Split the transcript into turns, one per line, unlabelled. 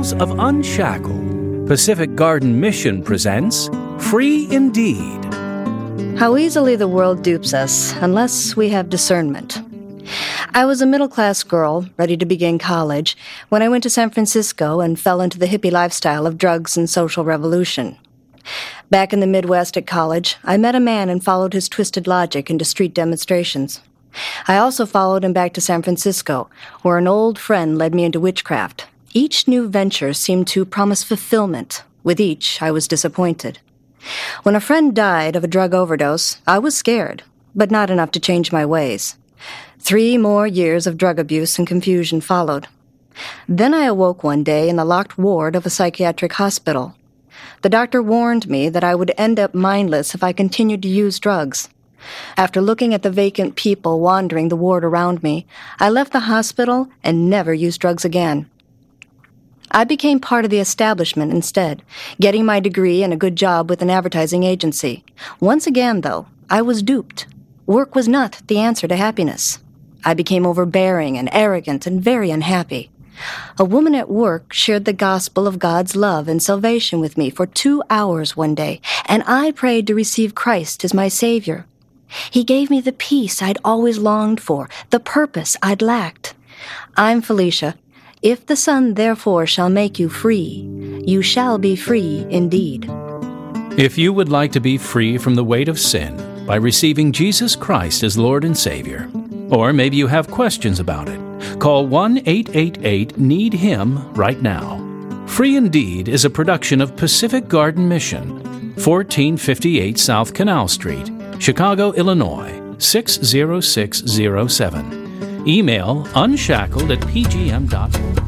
Tales of Unshackled, Pacific Garden Mission presents Free Indeed.
How easily the world dupes us, unless we have discernment. I was a middle-class girl, ready to begin college, when I went to San Francisco and fell into the hippie lifestyle of drugs and social revolution. Back in the Midwest at college, I met a man and followed his twisted logic into street demonstrations. I also followed him back to San Francisco, where an old friend led me into witchcraft. Each new venture seemed to promise fulfillment. With each, I was disappointed. When a friend died of a drug overdose, I was scared, but not enough to change my ways. 3 more years of drug abuse and confusion followed. Then I awoke one day in the locked ward of a psychiatric hospital. The doctor warned me that I would end up mindless if I continued to use drugs. After looking at the vacant people wandering the ward around me, I left the hospital and never used drugs again. I became part of the establishment instead, getting my degree and a good job with an advertising agency. Once again, though, I was duped. Work was not the answer to happiness. I became overbearing and arrogant and very unhappy. A woman at work shared the gospel of God's love and salvation with me for 2 hours one day, and I prayed to receive Christ as my Savior. He gave me the peace I'd always longed for, the purpose I'd lacked. I'm Felicia. If the Son therefore shall make you free, you shall be free indeed.
If you would like to be free from the weight of sin by receiving Jesus Christ as Lord and Savior, or maybe you have questions about it, call 1-888-NEED-HIM right now. Free Indeed is a production of Pacific Garden Mission, 1458 South Canal Street, Chicago, Illinois, 60607. Email unshackled@pgm.org.